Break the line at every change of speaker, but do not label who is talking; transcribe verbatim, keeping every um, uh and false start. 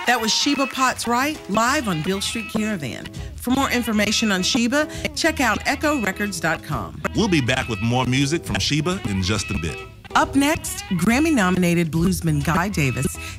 That was Sheba Potts Wright, live on Beale Street Caravan. For more information on Sheba, check out echo records dot com.
We'll be back with more music from Sheba in just a bit.
Up next, Grammy-nominated bluesman Guy Davis